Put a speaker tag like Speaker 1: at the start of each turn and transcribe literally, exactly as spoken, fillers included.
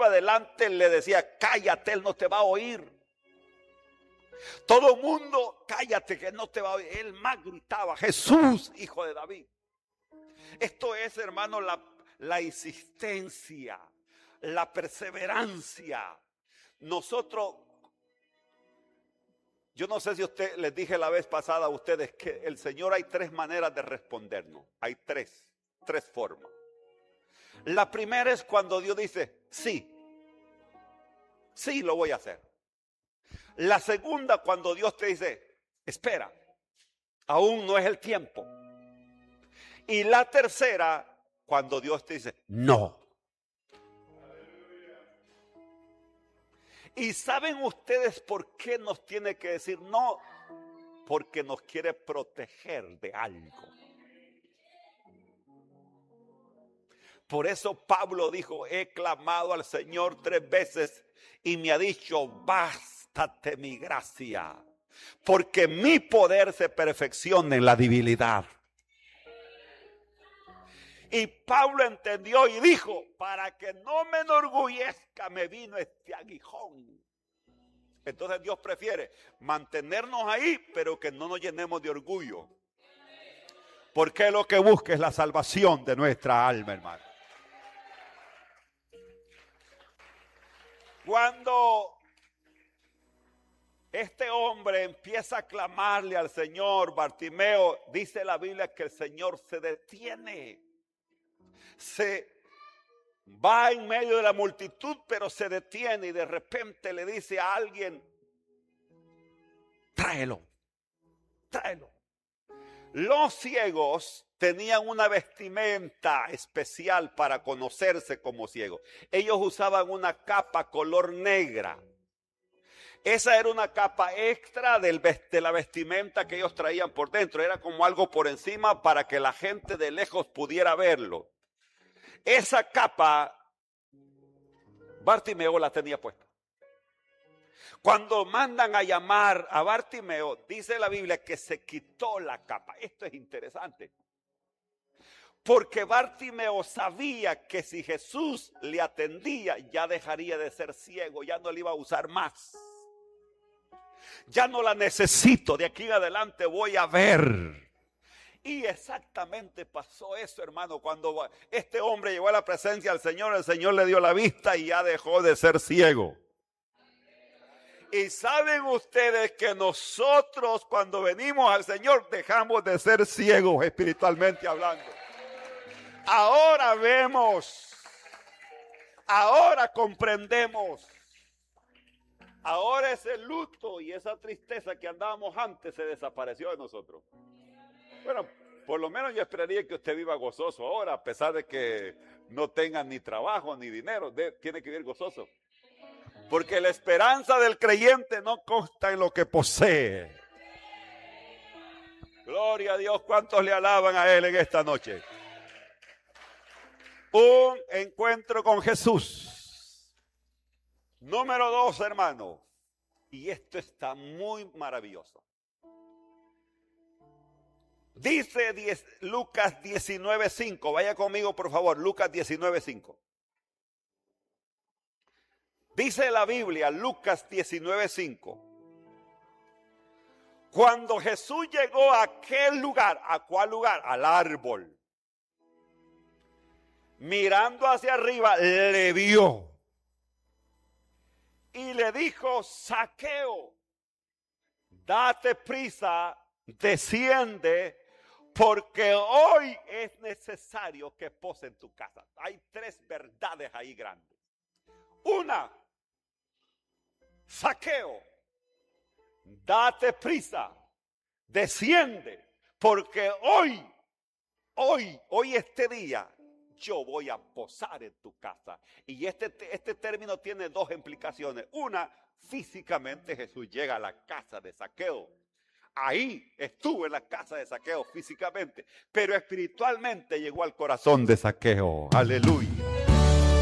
Speaker 1: iba adelante le decía, cállate, él no te va a oír. Todo mundo, cállate que no te va a oír. Él más gritaba, Jesús, hijo de David. Esto es, hermano, la, la insistencia, la perseverancia. Nosotros, yo no sé si usted, les dije la vez pasada a ustedes que el Señor hay tres maneras de respondernos. Hay tres, tres formas. La primera es cuando Dios dice, sí, sí lo voy a hacer. La segunda, cuando Dios te dice, espera, aún no es el tiempo. Y la tercera, cuando Dios te dice, no. ¿Y saben ustedes por qué nos tiene que decir no? Porque nos quiere proteger de algo. Por eso Pablo dijo, he clamado al Señor tres veces y me ha dicho, bástate mi gracia, porque mi poder se perfecciona en la debilidad. Y Pablo entendió y dijo, para que no me enorgullezca me vino este aguijón. Entonces Dios prefiere mantenernos ahí, pero que no nos llenemos de orgullo. Porque lo que busca es la salvación de nuestra alma, hermano. Cuando este hombre empieza a clamarle al Señor, Bartimeo, dice la Biblia que el Señor se detiene. Se va en medio de la multitud, pero se detiene y de repente le dice a alguien, tráelo, tráelo. Los ciegos tenían una vestimenta especial para conocerse como ciegos. Ellos usaban una capa color negra. Esa era una capa extra del, de la vestimenta que ellos traían por dentro. Era como algo por encima para que la gente de lejos pudiera verlo. Esa capa, Bartimeo la tenía puesta. Cuando mandan a llamar a Bartimeo, dice la Biblia que se quitó la capa. Esto es interesante. Porque Bartimeo sabía que si Jesús le atendía, ya dejaría de ser ciego, ya no le iba a usar más. Ya no la necesito, de aquí en adelante voy a ver. Y exactamente pasó eso, hermano, cuando este hombre llegó a la presencia del Señor, el Señor le dio la vista y ya dejó de ser ciego. Y saben ustedes que nosotros cuando venimos al Señor dejamos de ser ciegos espiritualmente hablando. Ahora vemos, ahora comprendemos, ahora ese luto y esa tristeza que andábamos antes se desapareció de nosotros. Bueno, por lo menos yo esperaría que usted viva gozoso ahora, a pesar de que no tenga ni trabajo ni dinero, de, tiene que vivir gozoso. Porque la esperanza del creyente no consta en lo que posee. Gloria a Dios, ¿cuántos le alaban a Él en esta noche? Un encuentro con Jesús. Número dos, hermano. Y esto está muy maravilloso. Dice diez, Lucas diecinueve cinco. Vaya conmigo, por favor. Lucas diecinueve cinco. Dice la Biblia, Lucas diecinueve cinco. Cuando Jesús llegó a aquel lugar, ¿a cuál lugar? Al árbol. Mirando hacia arriba, le vio. Y le dijo, Zaqueo, date prisa, desciende, porque hoy es necesario que pose en tu casa. Hay tres verdades ahí grandes. Una, Zaqueo, date prisa, desciende, porque hoy, hoy, hoy este día, yo voy a posar en tu casa. Y este, este término tiene dos implicaciones. Una, físicamente Jesús llega a la casa de Zaqueo. Ahí estuvo en la casa de Zaqueo físicamente, pero espiritualmente llegó al corazón de Zaqueo. Aleluya.